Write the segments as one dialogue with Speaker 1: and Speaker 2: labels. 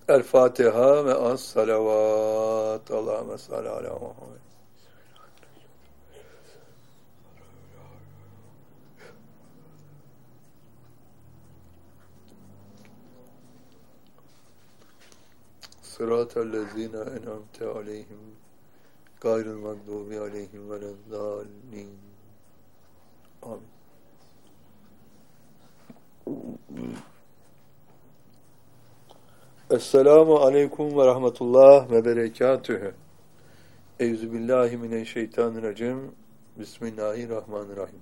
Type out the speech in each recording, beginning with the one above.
Speaker 1: El Fatiha ve as salavat. Allahümme salli ala Muhammed. Sıratellezine en'amte aleyhim gayril mağdubi aleyhim veleddallin. Amin. Esselamu aleyküm ve rahmetullah ve berekatühü. Euzubillahimineşşeytanirracim. Bismillahirrahmanirrahim.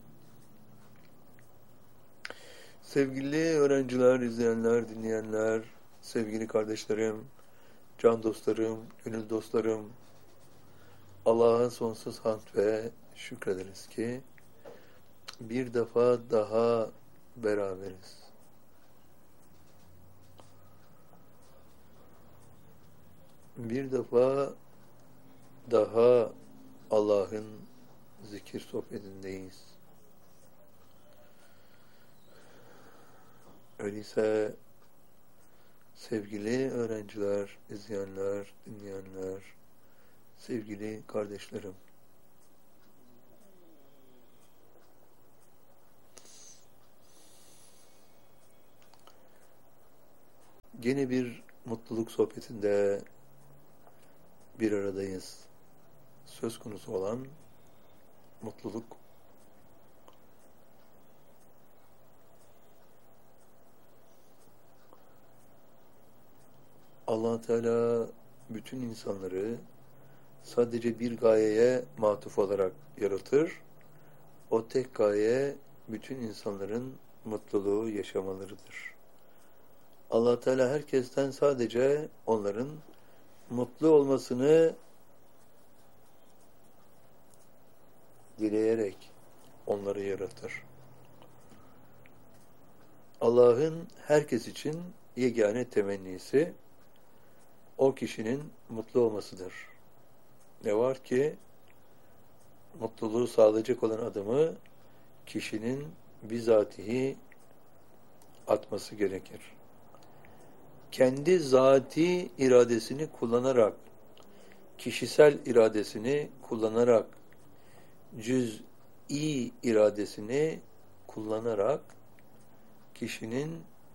Speaker 1: Sevgili öğrenciler, izleyenler, dinleyenler, sevgili kardeşlerim, can dostlarım, gönül dostlarım, Allah'a sonsuz hamd ve şükrederiz ki bir defa daha beraberiz. Bir defa daha Allah'ın zikir sohbetindeyiz. Öyleyse sevgili öğrenciler, izleyenler, dinleyenler, sevgili kardeşlerim, yeni bir mutluluk sohbetinde bir aradayız. Söz konusu olan mutluluk. Allah Teala bütün insanları sadece bir gayeye matuf olarak yaratır. O tek gaye bütün insanların mutluluğu yaşamalarıdır. Allah Teala herkesten sadece onların mutlu olmasını dileyerek onları yaratır. Allah'ın herkes için yegane temennisi o kişinin mutlu olmasıdır. Ne var ki mutluluğu sağlayacak olan adımı kişinin bizatihi atması gerekir. Kendi zati iradesini kullanarak, kişisel iradesini kullanarak, cüz'i iradesini kullanarak kişinin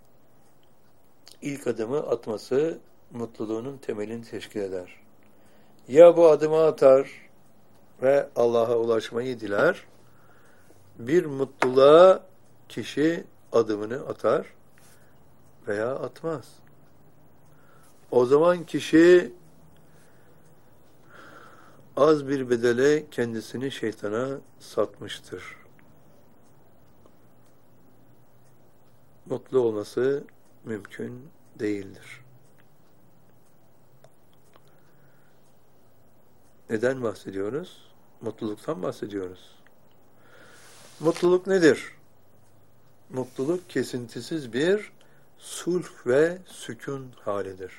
Speaker 1: ilk adımı atması mutluluğunun temelini teşkil eder. Ya bu adımı atar ve Allah'a ulaşmayı diler, bir mutluluğa kişi adımını atar veya atmaz. O zaman kişi az bir bedele kendisini şeytana satmıştır. Mutlu olması mümkün değildir. Neden bahsediyoruz? Mutluluktan bahsediyoruz. Mutluluk nedir? Mutluluk kesintisiz bir sulh ve sükun halidir.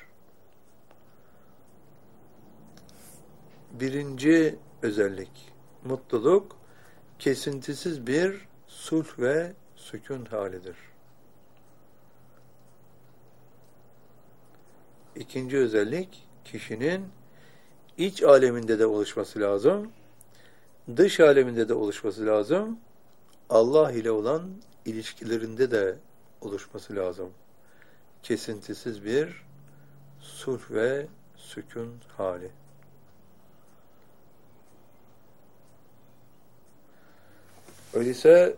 Speaker 1: Birinci özellik, mutluluk kesintisiz bir sulh ve sükun halidir. İkinci özellik, kişinin iç aleminde de oluşması lazım, dış aleminde de oluşması lazım, Allah ile olan ilişkilerinde de oluşması lazım. Kesintisiz bir sulh ve sükun hali. Öyleyse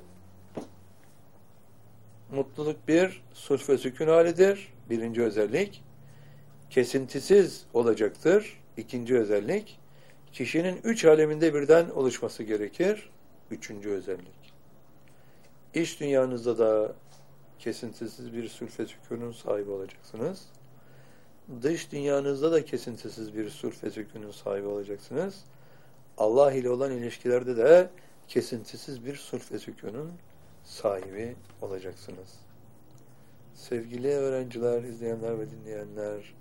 Speaker 1: mutluluk bir sulh ve sükun halidir. Birinci özellik. Kesintisiz olacaktır. İkinci özellik. Kişinin üç aleminde birden oluşması gerekir. Üçüncü özellik. İç dünyanızda da kesintisiz bir sulh ve sükunun sahibi olacaksınız. Dış dünyanızda da kesintisiz bir sulh ve sükunun sahibi olacaksınız. Allah ile olan ilişkilerde de kesintisiz bir sulh ve sükunun sahibi olacaksınız. Sevgili öğrenciler, izleyenler ve dinleyenler,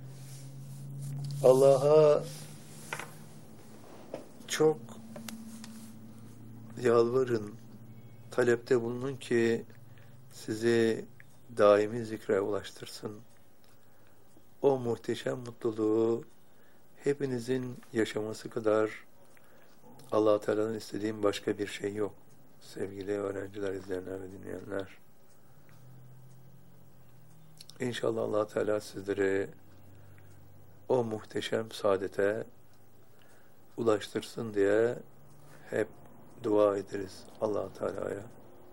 Speaker 1: Allah'a çok yalvarın, talepte bulunun ki sizi daimi zikre ulaştırsın. o muhteşem mutluluğu hepinizin yaşaması kadar Allah-u Teala'nın istediğim başka bir şey yok. Sevgili öğrenciler, izleyenler ve dinleyenler. İnşallah Allah-u Teala sizleri o muhteşem saadete ulaştırsın diye hep dua ederiz Allah-u Teala'ya.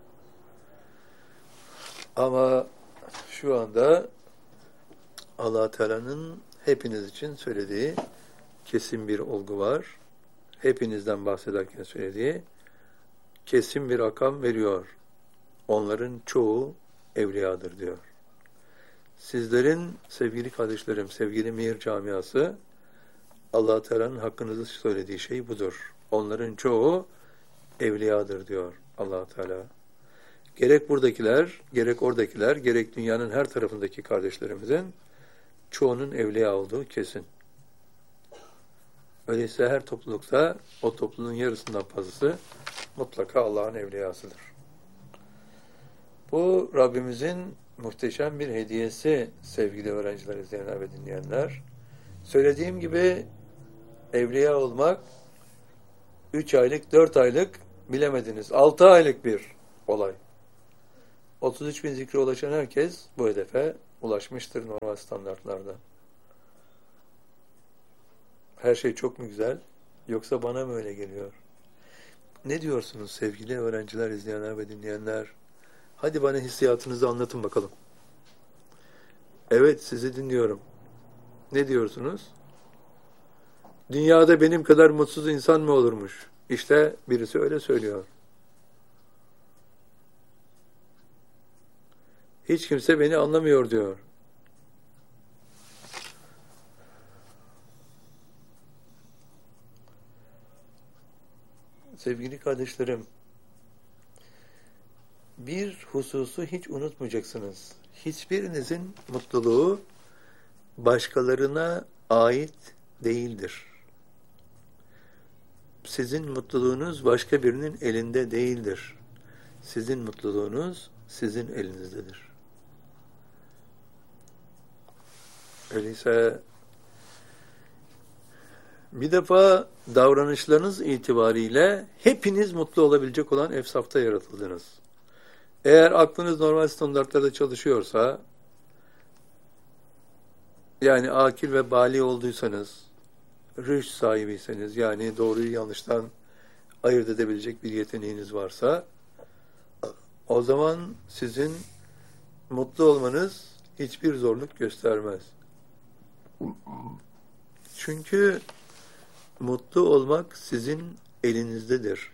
Speaker 1: Ama şu anda Allah-u Teala'nın hepiniz için söylediği kesin bir olgu var. Hepinizden bahsederken söylediği kesin bir rakam veriyor. Onların çoğu evliyadır diyor. Sizlerin sevgili kardeşlerim, sevgili Mihir camiası, Allah-u Teala'nın hakkınızda söylediği şey budur. Onların çoğu evliyadır diyor Allah-u Teala. Gerek buradakiler, gerek oradakiler, gerek dünyanın her tarafındaki kardeşlerimizin çoğunun evliya olduğu kesin. Öyleyse her toplulukta o topluluğun yarısından fazlası mutlaka Allah'ın evliyasıdır. Bu Rabbimizin muhteşem bir hediyesi sevgili öğrenciler, izleyenler ve dinleyenler. Söylediğim gibi evliya olmak 3 aylık, 4 aylık bilemediniz 6 aylık bir olay. 33.000 zikre ulaşan herkes bu hedefe ulaşmıştır normal standartlarda. Her şey çok mu güzel? Yoksa bana mı öyle geliyor? Ne diyorsunuz sevgili öğrenciler, izleyenler ve dinleyenler? Hadi bana hissiyatınızı anlatın bakalım. Evet, sizi dinliyorum. Ne diyorsunuz? Dünyada benim kadar mutsuz insan mı olurmuş? İşte birisi öyle söylüyor. Hiç kimse beni anlamıyor diyor. Sevgili kardeşlerim, bir hususu hiç unutmayacaksınız. Hiçbirinizin mutluluğu başkalarına ait değildir. Sizin mutluluğunuz başka birinin elinde değildir. Sizin mutluluğunuz sizin elinizdedir. Öyleyse bir defa davranışlarınız itibariyle hepiniz mutlu olabilecek olan efsafta yaratıldınız. Eğer aklınız normal standartlarda çalışıyorsa, yani akil ve bali olduysanız, rüşt sahibiyseniz, yani doğruyu yanlıştan ayırt edebilecek bir yeteneğiniz varsa, o zaman sizin mutlu olmanız hiçbir zorluk göstermez. Çünkü mutlu olmak sizin elinizdedir.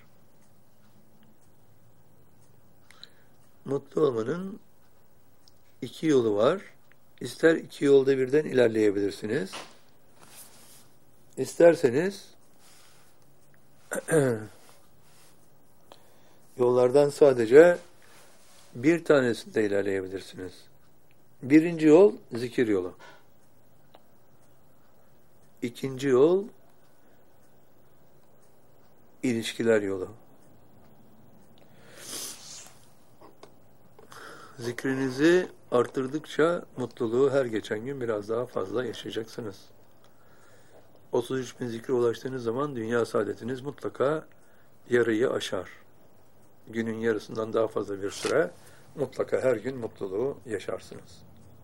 Speaker 1: Mutlu olmanın 2 yolu var. İster 2 yolda birden ilerleyebilirsiniz. İsterseniz yollardan sadece bir tanesinde ilerleyebilirsiniz. Birinci yol zikir yolu. İkinci yol ilişkiler yolu. Zikrinizi arttırdıkça mutluluğu her geçen gün biraz daha fazla yaşayacaksınız. 33.000 zikre ulaştığınız zaman dünya saadetiniz mutlaka yarıyı aşar. Günün yarısından daha fazla bir süre mutlaka her gün mutluluğu yaşarsınız.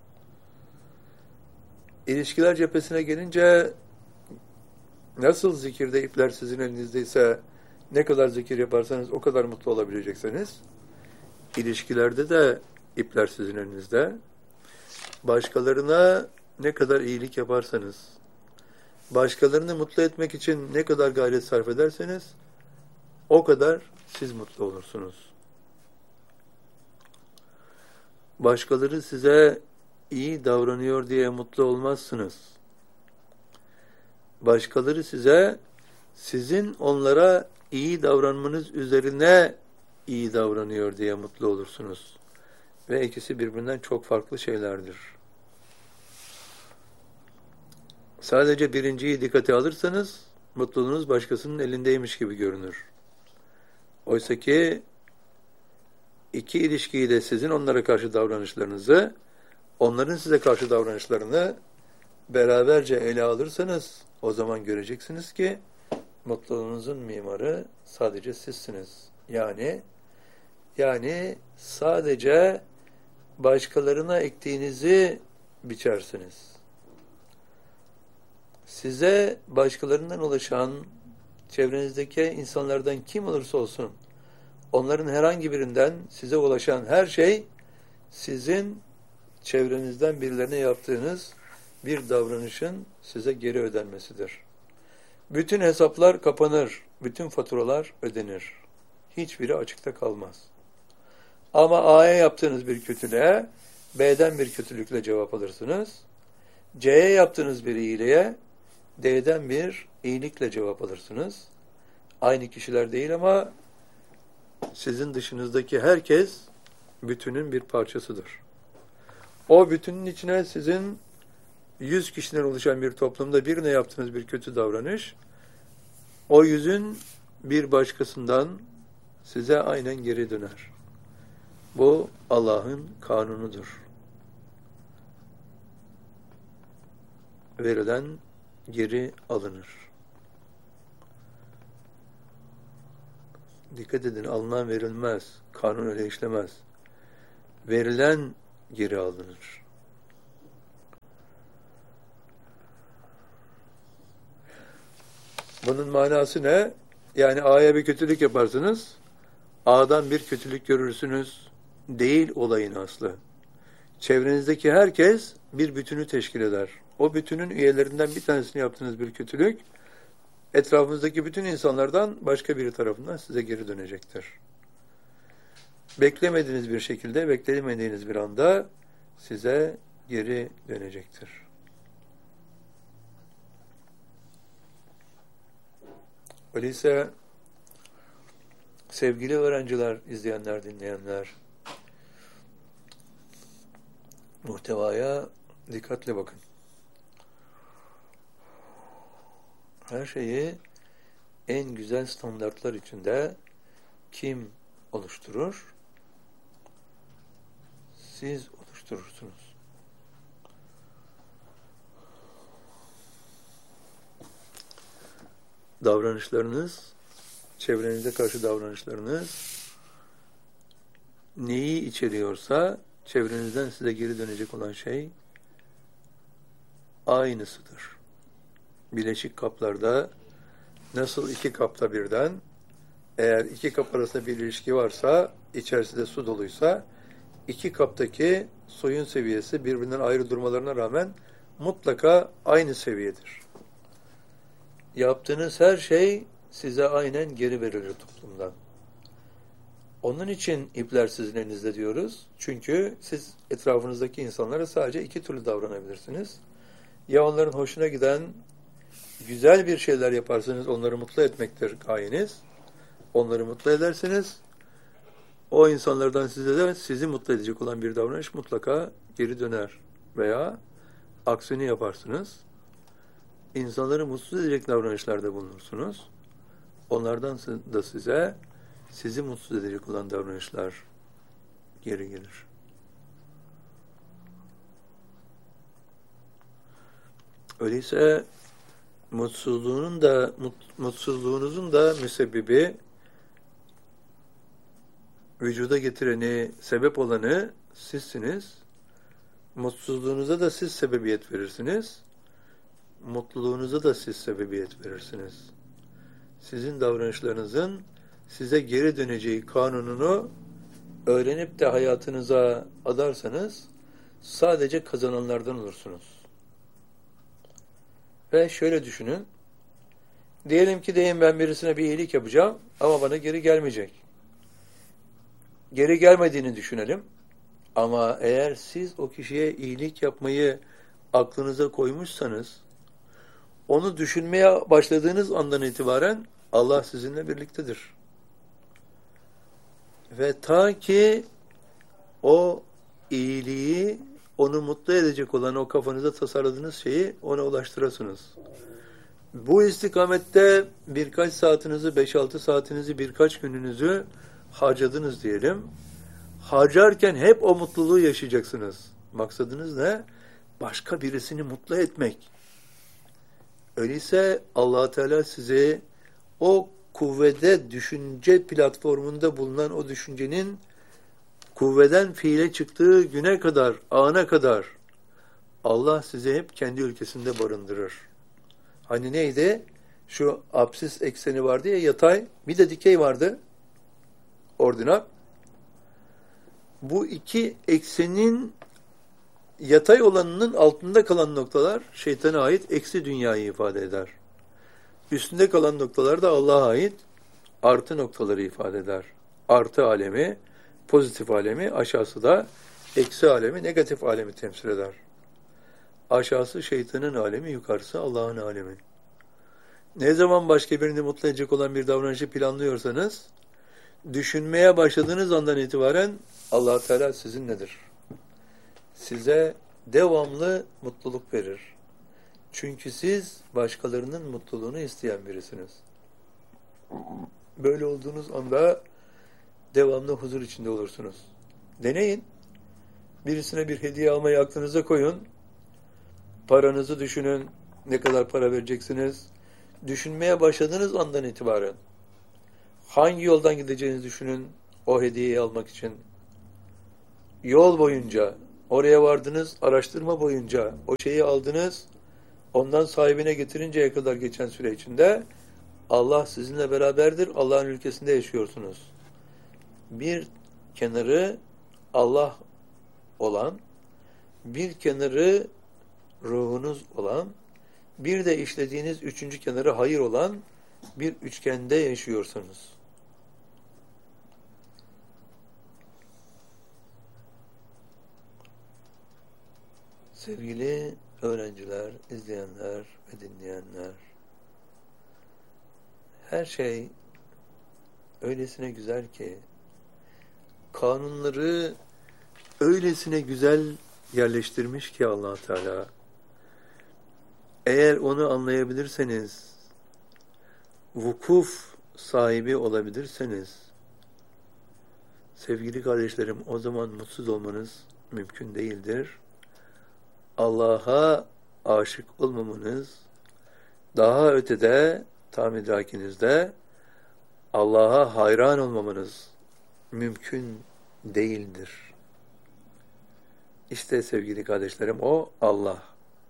Speaker 1: İlişkiler cephesine gelince nasıl zikirde ipler sizin elinizdeyse ne kadar zikir yaparsanız o kadar mutlu olabileceksiniz. İlişkilerde de ipler sizin elinizde. Başkalarına ne kadar iyilik yaparsanız, başkalarını mutlu etmek için ne kadar gayret sarf ederseniz o kadar siz mutlu olursunuz. Başkaları size iyi davranıyor diye mutlu olmazsınız. Başkaları size sizin onlara iyi davranmanız üzerine iyi davranıyor diye mutlu olursunuz. Ve ikisi birbirinden çok farklı şeylerdir. Sadece birinciyi dikkate alırsanız mutluluğunuz başkasının elindeymiş gibi görünür. Oysa ki iki ilişkiyi de sizin onlara karşı davranışlarınızı, onların size karşı davranışlarını beraberce ele alırsanız o zaman göreceksiniz ki mutluluğunuzun mimarı sadece sizsiniz. Yani sadece başkalarına ektiğinizi biçersiniz. Size başkalarından ulaşan, çevrenizdeki insanlardan kim olursa olsun, onların herhangi birinden size ulaşan her şey, sizin çevrenizden birilerine yaptığınız bir davranışın size geri ödenmesidir. Bütün hesaplar kapanır, bütün faturalar ödenir. Hiçbiri açıkta kalmaz. Ama A'ya yaptığınız bir kötülüğe, B'den bir kötülükle cevap alırsınız. C'ye yaptığınız bir iyiliğe, D'den bir iyilikle cevap alırsınız. Aynı kişiler değil ama sizin dışınızdaki herkes bütünün bir parçasıdır. O bütünün içine sizin 100 kişiden oluşan bir toplumda birine yaptığınız bir kötü davranış, o 100'ün bir başkasından size aynen geri döner. Bu Allah'ın kanunudur. Verilen geri alınır. Dikkat edin, alınan verilmez. Kanun öyle işlemez. Verilen geri alınır. Bunun manası ne? Yani A'ya bir kötülük yaparsınız, A'dan bir kötülük görürsünüz, değil olayın aslı. Çevrenizdeki herkes bir bütünü teşkil eder. O bütünün üyelerinden bir tanesini yaptığınız bir kötülük, etrafınızdaki bütün insanlardan başka biri tarafından size geri dönecektir. Beklemediğiniz bir şekilde, beklemediğiniz bir anda size geri dönecektir. Öyleyse sevgili öğrenciler, izleyenler, dinleyenler, muhtevaya dikkatle bakın. Her şeyi en güzel standartlar içinde kim oluşturur? Siz oluşturursunuz. Davranışlarınız, çevrenize karşı davranışlarınız neyi içeriyorsa çevrenizden size geri dönecek olan şey aynısıdır. Bileşik kaplarda nasıl iki kapta birden, eğer iki kap arasında bir ilişki varsa, içerisinde su doluysa, iki kaptaki suyun seviyesi birbirinden ayrı durmalarına rağmen mutlaka aynı seviyedir. Yaptığınız her şey size aynen geri verilir toplumdan. Onun için ipler sizin elinizde diyoruz. Çünkü siz etrafınızdaki insanlara sadece iki türlü davranabilirsiniz. Ya onların hoşuna giden güzel bir şeyler yaparsınız, onları mutlu etmektir gayeniz. Onları mutlu edersiniz. O insanlardan size de sizi mutlu edecek olan bir davranış mutlaka geri döner. Veya aksini yaparsınız. İnsanları mutsuz edecek davranışlarda bulunursunuz. Onlardan da sizi mutsuz edecek olan davranışlar geri gelir. Öyleyse mutsuzluğunuzun da müsebbibi, vücuda getireni, sebep olanı sizsiniz. Mutsuzluğunuza da siz sebebiyet verirsiniz. Mutluluğunuza da siz sebebiyet verirsiniz. Sizin davranışlarınızın size geri döneceği kanununu öğrenip de hayatınıza adarsanız sadece kazananlardan olursunuz. Ve şöyle düşünün. Diyelim ki ben birisine bir iyilik yapacağım ama bana geri gelmeyecek. Geri gelmediğini düşünelim. Ama eğer siz o kişiye iyilik yapmayı aklınıza koymuşsanız, onu düşünmeye başladığınız andan itibaren Allah sizinle birliktedir. Ve ta ki o iyiliği, onu mutlu edecek olan o kafanızda tasarladığınız şeyi ona ulaştırasınız. Bu istikamette birkaç saatinizi, 5-6 saatinizi, birkaç gününüzü harcadınız diyelim. Harcarken hep o mutluluğu yaşayacaksınız. Maksadınız ne? başka birisini mutlu etmek. Öyleyse Allah Teala size o kuvvede düşünce platformunda bulunan o düşüncenin kuvveden fiile çıktığı güne kadar, ana kadar Allah sizi hep kendi ülkesinde barındırır. Hani neydi? Şu apsis ekseni vardı ya, yatay, bir de dikey vardı. Ordinat. Bu iki eksenin yatay olanının altında kalan noktalar şeytana ait eksi dünyayı ifade eder. Üstünde kalan noktalar da Allah'a ait artı noktaları ifade eder. Artı alemi, pozitif alemi, aşağısı da eksi alemi, negatif alemi temsil eder. Aşağısı şeytanın alemi, yukarısı Allah'ın alemi. Ne zaman başka birini mutlu edecek olan bir davranışı planlıyorsanız, düşünmeye başladığınız andan itibaren Allah Teala sizinledir. Size devamlı mutluluk verir. Çünkü siz başkalarının mutluluğunu isteyen birisiniz. Böyle olduğunuz anda devamlı huzur içinde olursunuz. Deneyin. Birisine bir hediye almayı aklınıza koyun. Paranızı düşünün. Ne kadar para vereceksiniz? Düşünmeye başladığınız andan itibaren hangi yoldan gideceğinizi düşünün o hediyeyi almak için. Yol boyunca, oraya vardınız, araştırma boyunca o şeyi aldınız, ondan sahibine getirinceye kadar geçen süre içinde Allah sizinle beraberdir, Allah'ın ülkesinde yaşıyorsunuz. Bir kenarı Allah olan, bir kenarı ruhunuz olan, bir de işlediğiniz üçüncü kenarı hayır olan bir üçgende yaşıyorsunuz. Sevgili öğrenciler, izleyenler ve dinleyenler, her şey öylesine güzel ki, kanunları öylesine güzel yerleştirmiş ki Allah Teala, eğer onu anlayabilirseniz, vukuf sahibi olabilirseniz, sevgili kardeşlerim, o zaman mutsuz olmanız mümkün değildir. Allah'a aşık olmamanız, daha ötede, tam idrakinizde, Allah'a hayran olmamanız mümkün değildir. İşte sevgili kardeşlerim, o Allah.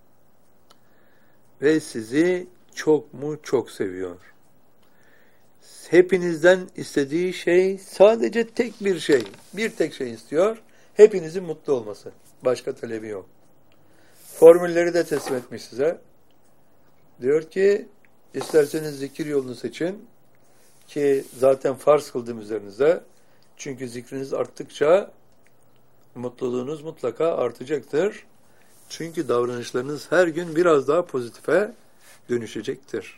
Speaker 1: Ve sizi çok mu çok seviyor. Hepinizden istediği şey sadece tek bir şey. Bir tek şey istiyor. Hepinizin mutlu olması. Başka talebi yok. Formülleri de teslim etmiş size. Diyor ki, isterseniz zikir yolunu seçin. Ki zaten farz kıldım üzerinize. Çünkü zikriniz arttıkça mutluluğunuz mutlaka artacaktır. Çünkü davranışlarınız her gün biraz daha pozitife dönüşecektir.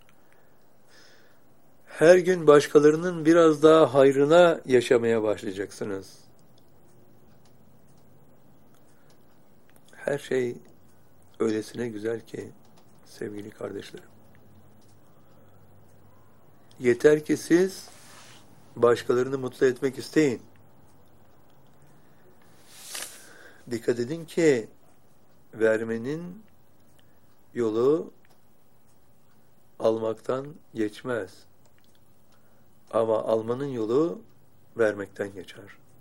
Speaker 1: Her gün başkalarının biraz daha hayrına yaşamaya başlayacaksınız. Her şey öylesine güzel ki sevgili kardeşlerim. Yeter ki siz başkalarını mutlu etmek isteyin. Dikkat edin ki vermenin yolu almaktan geçmez. Ama almanın yolu vermekten geçer.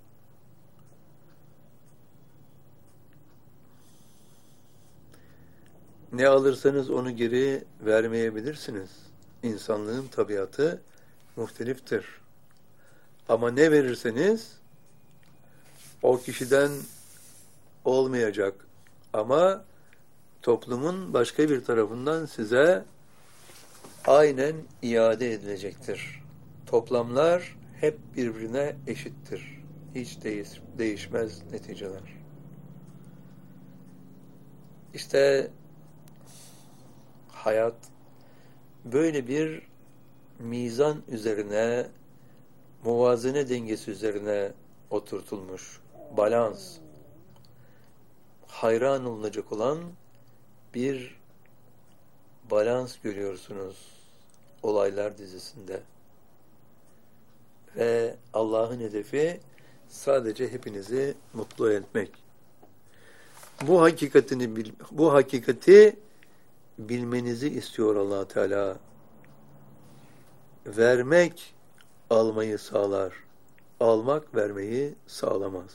Speaker 1: Ne alırsanız onu geri vermeyebilirsiniz. İnsanlığın tabiatı muhteliftir. Ama ne verirseniz o kişiden olmayacak. Ama toplumun başka bir tarafından size aynen iade edilecektir. Toplamlar hep birbirine eşittir. Hiç değişmez neticeler. İşte hayat böyle bir mizan üzerine, muvazene dengesi üzerine oturtulmuş. Balans. Hayran olunacak olan bir balans görüyorsunuz olaylar dizisinde. Ve Allah'ın hedefi sadece hepinizi mutlu etmek. Bu hakikati bilmenizi istiyor Allah Teala. Vermek almayı sağlar. Almak vermeyi sağlamaz.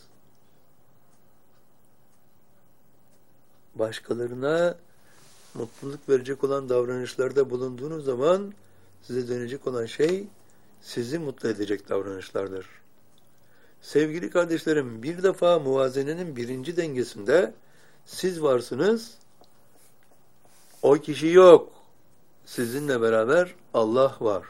Speaker 1: Başkalarına mutluluk verecek olan davranışlarda bulunduğunuz zaman size dönecek olan şey sizi mutlu edecek davranışlardır. Sevgili kardeşlerim, bir defa muvazenenin birinci dengesinde siz varsınız, o kişi yok. Sizinle beraber Allah var.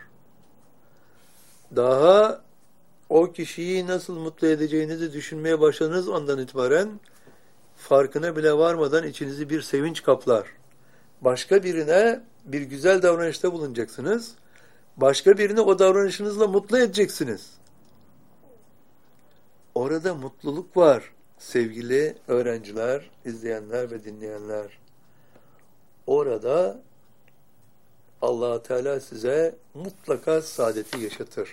Speaker 1: Daha o kişiyi nasıl mutlu edeceğinizi düşünmeye başladığınız andan itibaren farkına bile varmadan içinizi bir sevinç kaplar. Başka birine bir güzel davranışta bulunacaksınız. Başka birini o davranışınızla mutlu edeceksiniz. Orada mutluluk var sevgili öğrenciler, izleyenler ve dinleyenler. Orada Allah Teala size mutlaka saadeti yaşatır.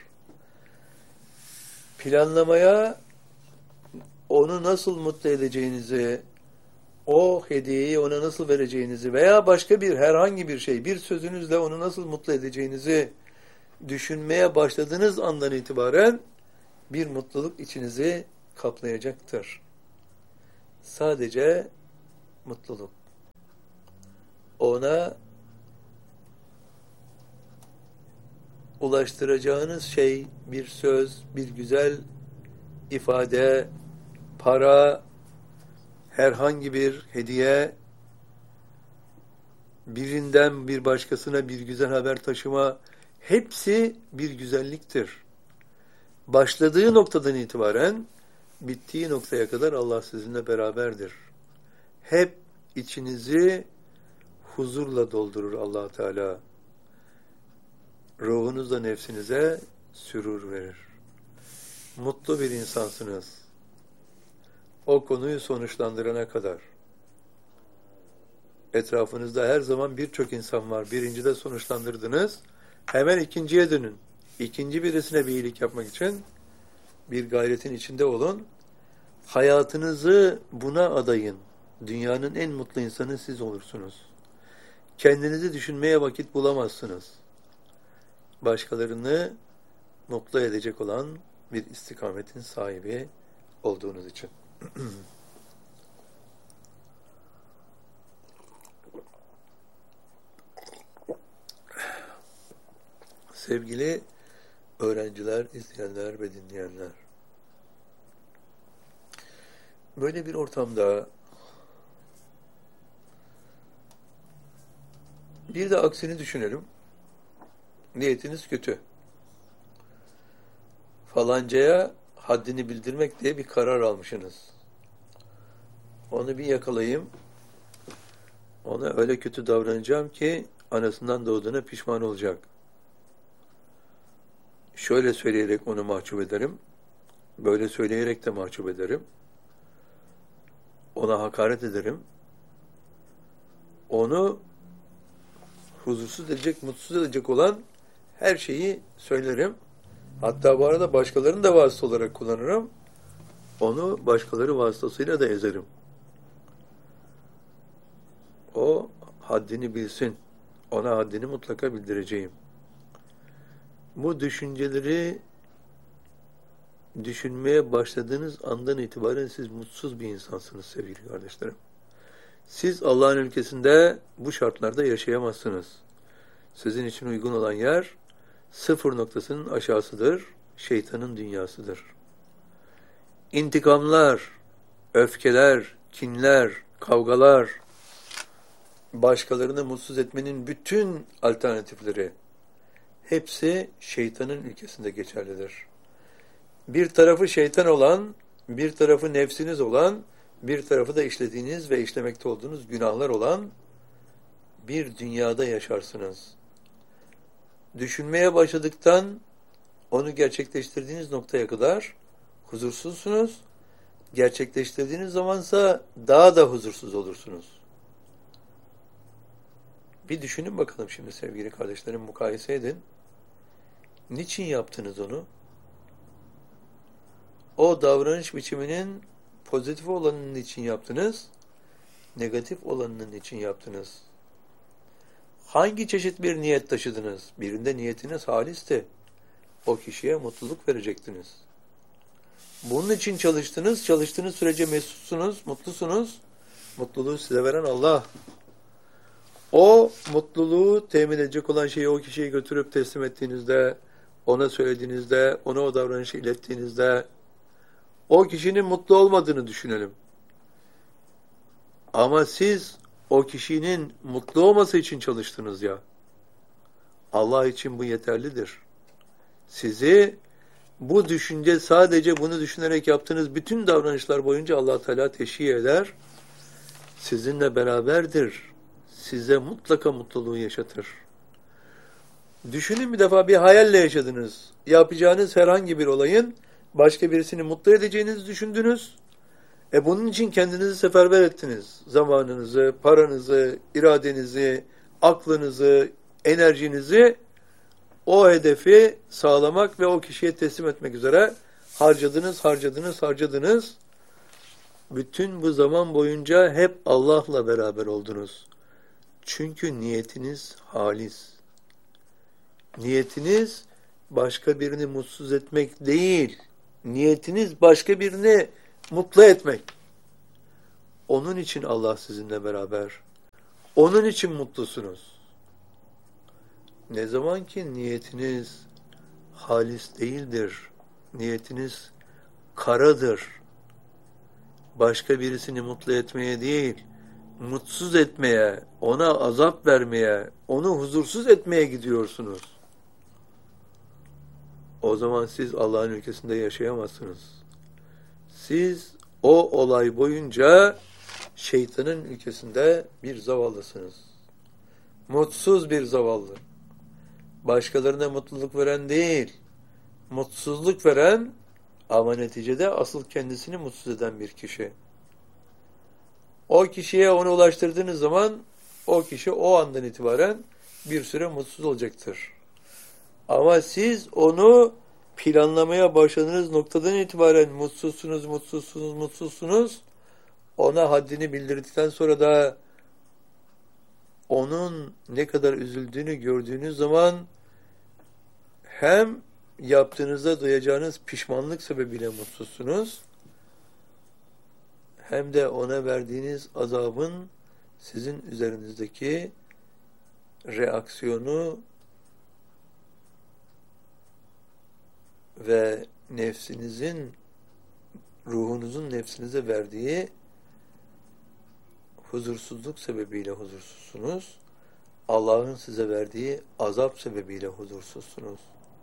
Speaker 1: Planlamaya onu nasıl mutlu edeceğinizi, o hediyeyi ona nasıl vereceğinizi veya başka bir herhangi bir şey, bir sözünüzle onu nasıl mutlu edeceğinizi düşünmeye başladığınız andan itibaren bir mutluluk içinizi kaplayacaktır. Sadece mutluluk. Ona ulaştıracağınız şey bir söz, bir güzel ifade, para, herhangi bir hediye, birinden bir başkasına bir güzel haber taşıma, hepsi bir güzelliktir. Başladığı noktadan itibaren bittiği noktaya kadar Allah sizinle beraberdir. Hep içinizi huzurla doldurur Allah Teala. Ruhunuzla nefsinize sürur verir. Mutlu bir insansınız. O konuyu sonuçlandırana kadar. Etrafınızda her zaman birçok insan var. Birincide sonuçlandırdınız. Hemen ikinciye dönün. İkinci birisine bir iyilik yapmak için bir gayretin içinde olun. Hayatınızı buna adayın. Dünyanın en mutlu insanı siz olursunuz. Kendinizi düşünmeye vakit bulamazsınız. Başkalarını mutlu edecek olan bir istikametin sahibi olduğunuz için. Sevgili öğrenciler, izleyenler ve dinleyenler, böyle bir ortamda bir de aksini düşünelim. Niyetiniz kötü. Falancaya haddini bildirmek diye bir karar almışsınız. Onu bir yakalayayım. Ona öyle kötü davranacağım ki anasından doğduğuna pişman olacak. Şöyle söyleyerek onu mahcup ederim. Böyle söyleyerek de mahcup ederim. Ona hakaret ederim. Onu huzursuz edecek, mutsuz edecek olan her şeyi söylerim. Hatta bu arada başkalarını da vasıta olarak kullanırım. Onu başkaları vasıtasıyla da ezerim. O haddini bilsin. Ona haddini mutlaka bildireceğim. Bu düşünceleri düşünmeye başladığınız andan itibaren siz mutsuz bir insansınız sevgili kardeşlerim. Siz Allah'ın ülkesinde bu şartlarda yaşayamazsınız. Sizin için uygun olan yer sıfır noktasının aşağısıdır, şeytanın dünyasıdır. İntikamlar, öfkeler, kinler, kavgalar, başkalarını mutsuz etmenin bütün alternatifleri, hepsi şeytanın ülkesinde geçerlidir. Bir tarafı şeytan olan, bir tarafı nefsiniz olan, bir tarafı da işlediğiniz ve işlemekte olduğunuz günahlar olan bir dünyada yaşarsınız. Düşünmeye başladıktan onu gerçekleştirdiğiniz noktaya kadar huzursuzsunuz. Gerçekleştirdiğiniz zamansa daha da huzursuz olursunuz. Bir düşünün bakalım şimdi sevgili kardeşlerim, mukayese edin. Niçin yaptınız onu? O davranış biçiminin pozitif olanının için yaptınız? negatif olanının için yaptınız? Hangi çeşit bir niyet taşıdınız? Birinde niyetiniz halisti. O kişiye mutluluk verecektiniz. Bunun için çalıştınız. Çalıştığınız sürece mesutsunuz, mutlusunuz. Mutluluğu size veren Allah. O mutluluğu temin edecek olan şeyi o kişiye götürüp teslim ettiğinizde, ona söylediğinizde, ona o davranışı ilettiğinizde, o kişinin mutlu olmadığını düşünelim. Ama siz o kişinin mutlu olması için çalıştınız ya. Allah için bu yeterlidir. Sizi bu düşünce, sadece bunu düşünerek yaptığınız bütün davranışlar boyunca Allah Teala teşhir eder. Sizinle beraberdir. Size mutlaka mutluluğu yaşatır. Düşünün, bir defa bir hayalle yaşadınız. Yapacağınız herhangi bir olayın başka birisini mutlu edeceğinizi düşündünüz. Bunun için kendinizi seferber ettiniz. Zamanınızı, paranızı, iradenizi, aklınızı, enerjinizi o hedefi sağlamak ve o kişiye teslim etmek üzere harcadınız. Bütün bu zaman boyunca hep Allah'la beraber oldunuz. Çünkü niyetiniz halis. Niyetiniz başka birini mutsuz etmek değil. Niyetiniz başka birini mutlu etmek. Onun için Allah sizinle beraber. Onun için mutlusunuz. Ne zaman ki niyetiniz halis değildir, niyetiniz karadır, başka birisini mutlu etmeye değil, mutsuz etmeye, ona azap vermeye, onu huzursuz etmeye gidiyorsunuz. O zaman siz Allah'ın ülkesinde yaşayamazsınız. Siz o olay boyunca şeytanın ülkesinde bir zavallısınız. Mutsuz bir zavallı. Başkalarına mutluluk veren değil, mutsuzluk veren ama neticede asıl kendisini mutsuz eden bir kişi. O kişiye onu ulaştırdığınız zaman o kişi o andan itibaren bir süre mutsuz olacaktır. Ama siz onu planlamaya başladığınız noktadan itibaren mutsuzsunuz. Ona haddini bildirdikten sonra da onun ne kadar üzüldüğünü gördüğünüz zaman hem yaptığınızda duyacağınız pişmanlık sebebiyle mutsuzsunuz, hem de ona verdiğiniz azabın sizin üzerinizdeki reaksiyonu ve ruhunuzun nefsinize verdiği huzursuzluk sebebiyle huzursuzsunuz. Allah'ın size verdiği azap sebebiyle huzursuzsunuz.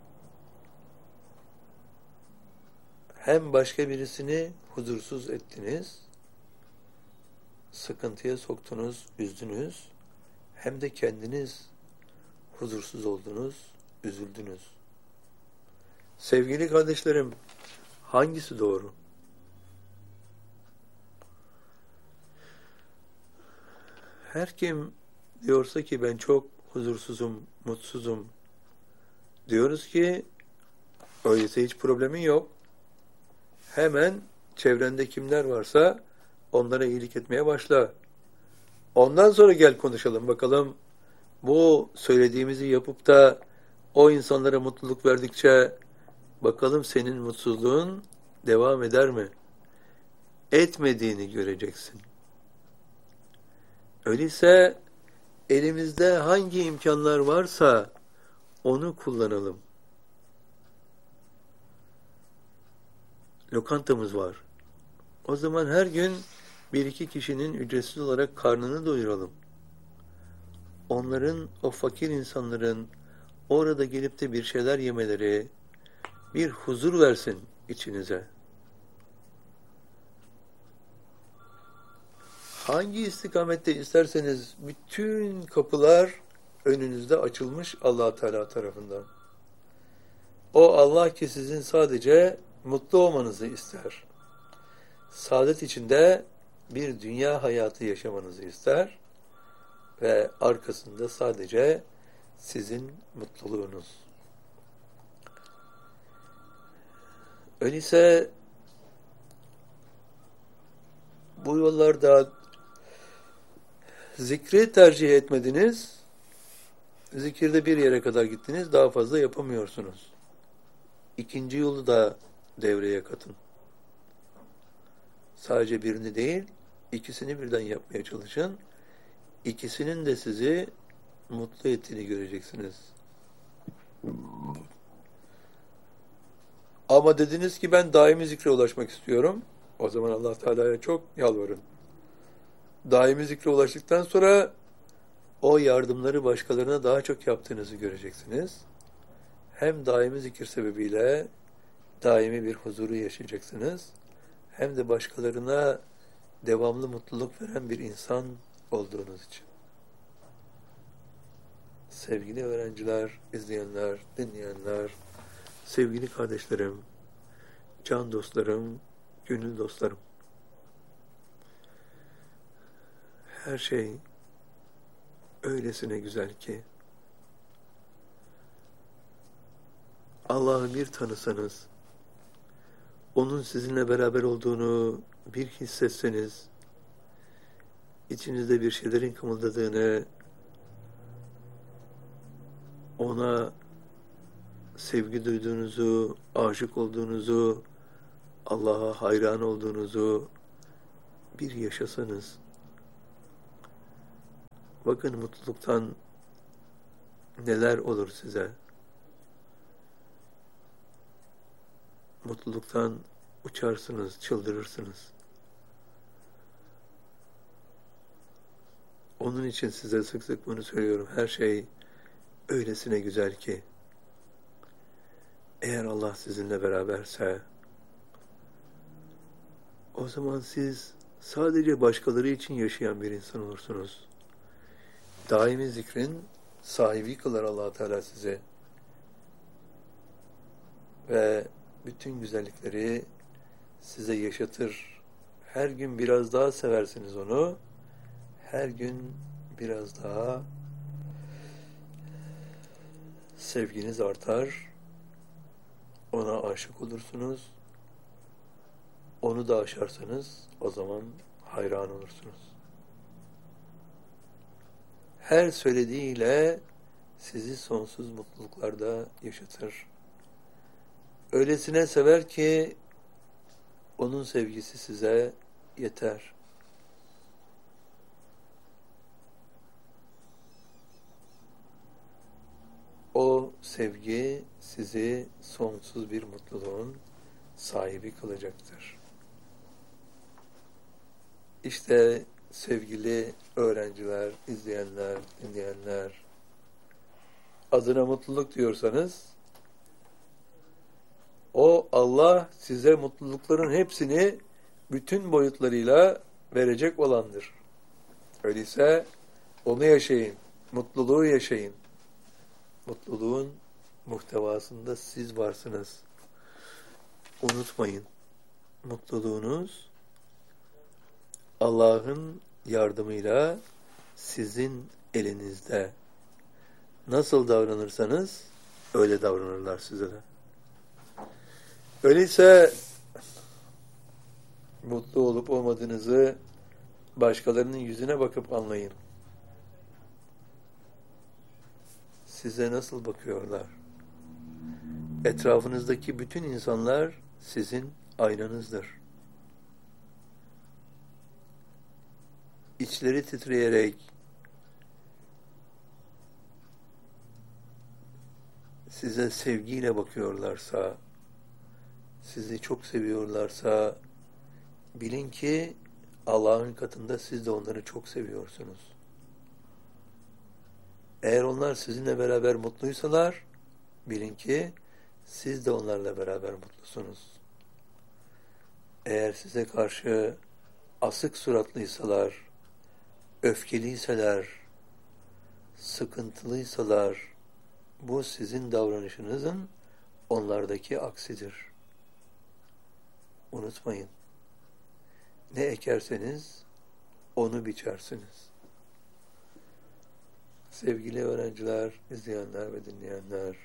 Speaker 1: Hem başka birisini huzursuz ettiniz, sıkıntıya soktunuz, üzdünüz, hem de kendiniz huzursuz oldunuz, üzüldünüz. Sevgili kardeşlerim, hangisi doğru? Her kim diyorsa ki ben çok huzursuzum, mutsuzum, diyoruz ki öyleyse hiç problemin yok. Hemen çevrende kimler varsa onlara iyilik etmeye başla. Ondan sonra gel konuşalım bakalım, bu söylediğimizi yapıp da o insanlara mutluluk verdikçe bakalım senin mutsuzluğun devam eder mi? Etmediğini göreceksin. Öyleyse elimizde hangi imkanlar varsa onu kullanalım. Lokantamız var. O zaman her gün bir iki kişinin ücretsiz olarak karnını doyuralım. Onların, o fakir insanların orada gelip de bir şeyler yemeleri bir huzur versin içinize. Hangi istikamette isterseniz bütün kapılar önünüzde açılmış Allah Teala tarafından. O Allah ki sizin sadece mutlu olmanızı ister. Saadet içinde bir dünya hayatı yaşamanızı ister ve arkasında sadece sizin mutluluğunuz. Öyleyse bu yollarda Zikri tercih etmediniz. Zikirde bir yere kadar gittiniz, daha fazla yapamıyorsunuz. İkinci yolu da devreye katın. Sadece birini değil, ikisini birden yapmaya çalışın. İkisinin de sizi mutlu ettiğini göreceksiniz. Ama dediniz ki ben daimi zikre ulaşmak istiyorum. O zaman Allah Teala'ya çok yalvarın. Daimi zikre ulaştıktan sonra o yardımları başkalarına daha çok yaptığınızı göreceksiniz. Hem daimi zikir sebebiyle daimi bir huzuru yaşayacaksınız. Hem de başkalarına devamlı mutluluk veren bir insan olduğunuz için. Sevgili öğrenciler, izleyenler, dinleyenler, sevgili kardeşlerim, can dostlarım, gönül dostlarım. Her şey öylesine güzel ki Allah'ı bir tanısanız, onun sizinle beraber olduğunu bir hissetseniz, içinizde bir şeylerin kımıldadığını, ona sevgi duyduğunuzu, aşık olduğunuzu, Allah'a hayran olduğunuzu bir yaşasanız, bakın mutluluktan neler olur size. Mutluluktan uçarsınız, çıldırırsınız. Onun için size sık sık bunu söylüyorum. Her şey öylesine güzel ki, eğer Allah sizinle beraberse, o zaman siz sadece başkaları için yaşayan bir insan olursunuz. Daimi zikrin sahibi kılar Allah Teala sizi. Ve bütün güzellikleri size yaşatır. Her gün biraz daha seversiniz onu. Her gün biraz daha sevginiz artar. Ona aşık olursunuz. Onu da aşarsanız o zaman hayran olursunuz. Her söylediğiyle sizi sonsuz mutluluklarda yaşatır. Öylesine sever ki onun sevgisi size yeter. O sevgi sizi sonsuz bir mutluluğun sahibi kılacaktır. İşte sevgili öğrenciler, izleyenler, dinleyenler, adına mutluluk diyorsanız, o Allah size mutlulukların hepsini bütün boyutlarıyla verecek olandır. Öyleyse onu yaşayın, mutluluğu yaşayın. Mutluluğun muhtevasında siz varsınız. Unutmayın, mutluluğunuz Allah'ın yardımıyla sizin elinizde. Nasıl davranırsanız öyle davranırlar size de. Öyleyse mutlu olup olmadığınızı başkalarının yüzüne bakıp anlayın. Size nasıl bakıyorlar? Etrafınızdaki bütün insanlar sizin aynanızdır. İçleri titreyerek size sevgiyle bakıyorlarsa, sizi çok seviyorlarsa, bilin ki Allah'ın katında siz de onları çok seviyorsunuz. Eğer onlar sizinle beraber mutluysalar, bilin ki siz de onlarla beraber mutlusunuz. Eğer size karşı asık suratlıysalar, öfkeliyseler, sıkıntılıysalar, bu sizin davranışınızın onlardaki aksidir. Unutmayın. Ne ekerseniz onu biçersiniz. Sevgili öğrenciler, izleyenler ve dinleyenler,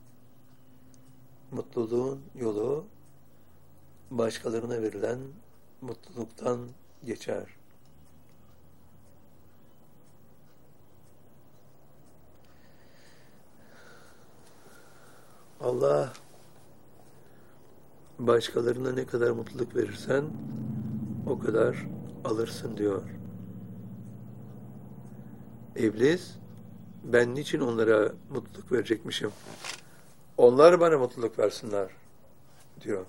Speaker 1: mutluluğun yolu başkalarına verilen mutluluktan geçer. Allah başkalarına ne kadar mutluluk verirsen o kadar alırsın diyor. İblis, ben niçin onlara mutluluk verecekmişim? Onlar bana mutluluk versinler diyor.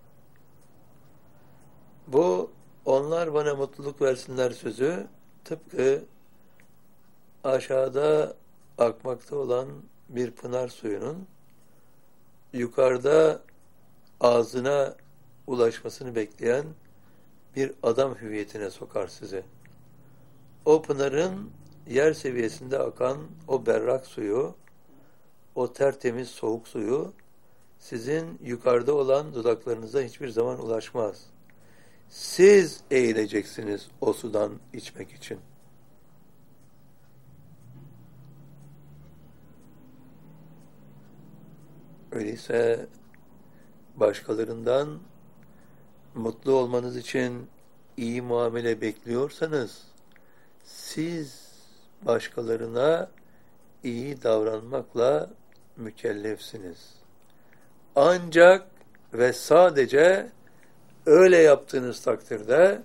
Speaker 1: Bu onlar bana mutluluk versinler sözü tıpkı aşağıda akmakta olan bir pınar suyunun yukarıda ağzına ulaşmasını bekleyen bir adam hüviyetine sokar sizi. O pınarın yer seviyesinde akan o berrak suyu, o tertemiz soğuk suyu sizin yukarıda olan dudaklarınıza hiçbir zaman ulaşmaz. Siz eğileceksiniz o sudan içmek için. Öyleyse başkalarından mutlu olmanız için iyi muamele bekliyorsanız siz başkalarına iyi davranmakla mükellefsiniz. Ancak ve sadece öyle yaptığınız takdirde